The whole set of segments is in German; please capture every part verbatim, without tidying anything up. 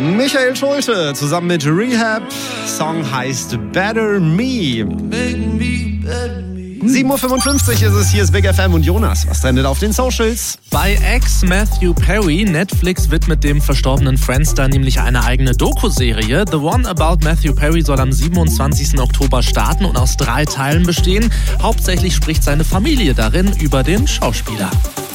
Michael Schulte zusammen mit Rehab. Song heißt Better Me. sieben Uhr fünfundfünfzig ist es, hier ist Big F M und Jonas. Was trendet auf den Socials? Bei Ex-Matthew Perry, Netflix widmet dem verstorbenen Friendster nämlich eine eigene Doku-Serie. The One About Matthew Perry soll am siebenundzwanzigsten Oktober starten und aus drei Teilen bestehen. Hauptsächlich spricht seine Familie darin über den Schauspieler.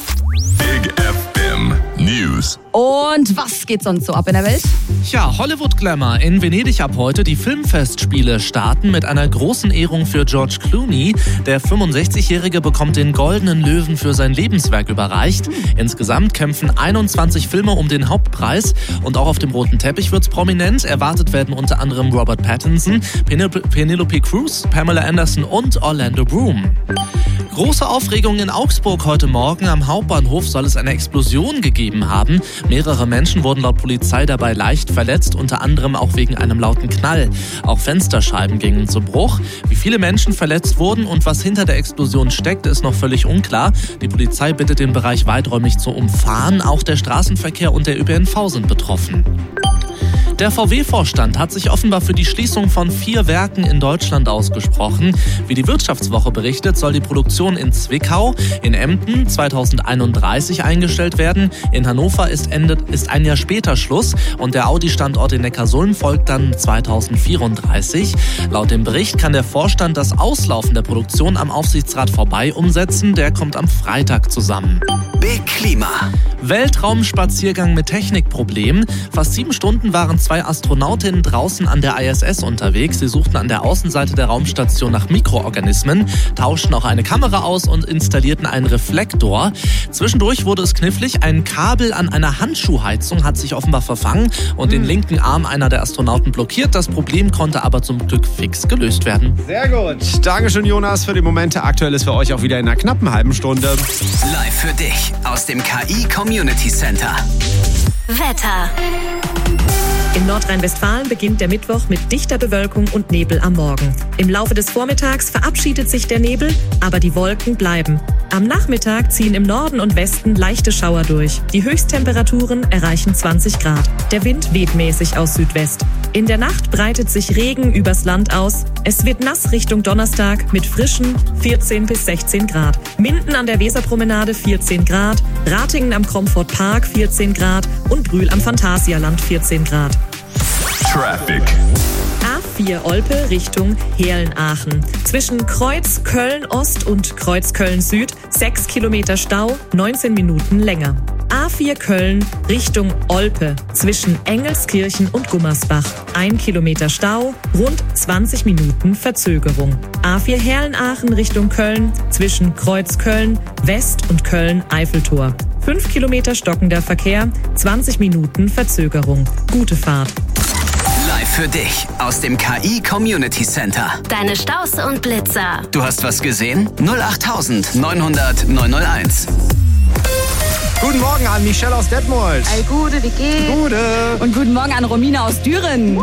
Big F M News. Und was geht sonst so ab in der Welt? Ja, Hollywood-Glamour. In Venedig ab heute. Die Filmfestspiele starten mit einer großen Ehrung für George Clooney. Der fünfundsechzigjährige bekommt den Goldenen Löwen für sein Lebenswerk überreicht. Insgesamt kämpfen einundzwanzig Filme um den Hauptpreis. Und auch auf dem roten Teppich wird's prominent. Erwartet werden unter anderem Robert Pattinson, Penelope Cruz, Pamela Anderson und Orlando Bloom. Große Aufregung in Augsburg heute Morgen. Am Hauptbahnhof soll es eine Explosion gegeben haben. Mehrere Menschen wurden laut Polizei dabei leicht verletzt, unter anderem auch wegen einem lauten Knall. Auch Fensterscheiben gingen zu Bruch. Wie viele Menschen verletzt wurden und was hinter der Explosion steckt, ist noch völlig unklar. Die Polizei bittet den Bereich weiträumig zu umfahren. Auch der Straßenverkehr und der Ö P N V sind betroffen. Der V W-Vorstand hat sich offenbar für die Schließung von vier Werken in Deutschland ausgesprochen. Wie die Wirtschaftswoche berichtet, soll die Produktion in Zwickau, in Emden zweitausendeinunddreißig eingestellt werden. In Hannover ist, Ende, ist ein Jahr später Schluss und der Audi-Standort in Neckarsulm folgt dann zweitausendvierunddreißig. Laut dem Bericht kann der Vorstand das Auslaufen der Produktion am Aufsichtsrat vorbei umsetzen. Der kommt am Freitag zusammen. Big Klima. Weltraumspaziergang mit Technikproblemen. Fast sieben Stunden waren zwei Astronautinnen draußen an der I S S unterwegs. Sie suchten an der Außenseite der Raumstation nach Mikroorganismen, tauschten auch eine Kamera aus und installierten einen Reflektor. Zwischendurch wurde es knifflig. Ein Kabel an einer Handschuhheizung hat sich offenbar verfangen und den linken Arm einer der Astronauten blockiert. Das Problem konnte aber zum Glück fix gelöst werden. Sehr gut. Dankeschön, Jonas, für die Momente. Aktuell ist für euch auch wieder in einer knappen halben Stunde. Live für dich aus dem K I Community Center. Wetter. In Nordrhein-Westfalen beginnt der Mittwoch mit dichter Bewölkung und Nebel am Morgen. Im Laufe des Vormittags verabschiedet sich der Nebel, aber die Wolken bleiben. Am Nachmittag ziehen im Norden und Westen leichte Schauer durch. Die Höchsttemperaturen erreichen zwanzig Grad. Der Wind weht mäßig aus Südwest. In der Nacht breitet sich Regen übers Land aus. Es wird nass Richtung Donnerstag mit frischen vierzehn bis sechzehn Grad. Minden an der Weserpromenade vierzehn Grad, Ratingen am Comfort Park vierzehn Grad und Brühl am Phantasialand vierzehn Grad. Traffic. A vier Olpe Richtung Heerlen-Aachen. Zwischen Kreuz Köln-Ost und Kreuz Köln-Süd sechs Kilometer Stau, neunzehn Minuten länger. A vier Köln Richtung Olpe zwischen Engelskirchen und Gummersbach. ein Kilometer Stau, rund zwanzig Minuten Verzögerung. A vier Heerlen-Aachen Richtung Köln zwischen Kreuz Köln West und Köln-Eiffeltor. fünf Kilometer stockender Verkehr, zwanzig Minuten Verzögerung. Gute Fahrt. Live für dich aus dem K I Community Center. Deine Staus und Blitzer. Du hast was gesehen? null acht neunhundert neunhunderteins. Guten Morgen an Michelle aus Detmold. Ey, Gute, wie geht's? Gute. Und guten Morgen an Romina aus Düren.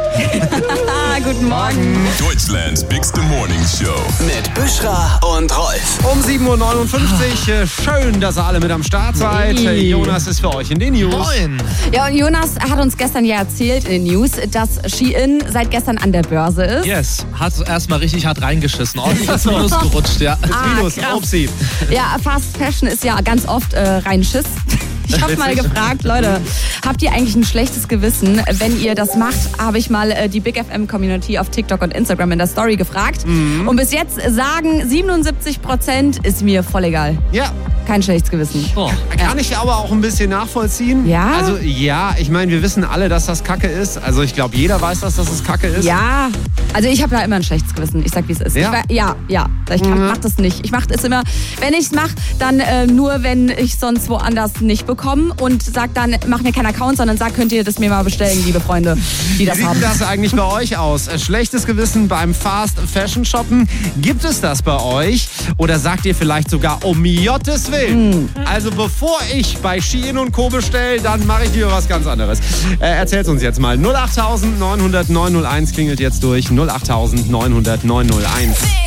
Guten Morgen. Deutschlands Bigste Morning Show. Mit Büschra und Rolf. Um sieben Uhr neunundfünfzig. Äh, Schön, dass ihr alle mit am Start seid. Hey. Äh, Jonas ist für euch in den News. Moin! Ja, und Jonas hat uns gestern ja erzählt in den News, dass Shein seit gestern an der Börse ist. Yes, hat erstmal richtig hart reingeschissen. Ordentlich ins Minus gerutscht, ja. Ah, Minus, krass. Upsi. Ja, Fast Fashion ist ja ganz oft äh, rein Schiss. Ich habe mal gefragt, Leute, habt ihr eigentlich ein schlechtes Gewissen, wenn ihr das macht? Habe ich mal äh, die Big F M Community auf TikTok und Instagram in der Story gefragt. Mhm. Und bis jetzt sagen siebenundsiebzig Prozent ist mir voll egal. Ja. Kein schlechtes Gewissen. Oh. Kann ich aber auch ein bisschen nachvollziehen. Ja? Also ja, ich meine, wir wissen alle, dass das Kacke ist. Also ich glaube, jeder weiß, dass das Kacke ist. Ja, also ich habe ja immer ein schlechtes Gewissen. Ich sag, wie es ist. Ja? Ich, ja, ja. Ich kann, Mhm. mach das nicht. Ich mache es immer, wenn ich es mache, dann äh, nur, wenn ich sonst woanders nicht bekomme und sag dann, mach mir keinen Account, sondern sag, könnt ihr das mir mal bestellen, liebe Freunde, die Wie das sieht haben. das eigentlich bei euch aus? Schlechtes Gewissen beim Fast Fashion Shoppen? Gibt es das bei euch? Oder sagt ihr vielleicht sogar, um Jottes Willen? Also bevor ich bei Shein und Co. bestelle, dann mache ich lieber was ganz anderes. Äh, erzähl's uns jetzt mal. null acht neunhundert neunhunderteins klingelt jetzt durch. null acht neunhundert neunhunderteins.